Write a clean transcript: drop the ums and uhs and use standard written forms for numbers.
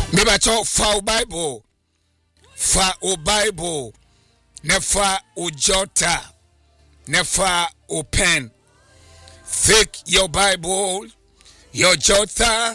Mebacho fa Bible. Fa o Bible. Nefa o jota. Nefa o pen. Take your Bible, your jota.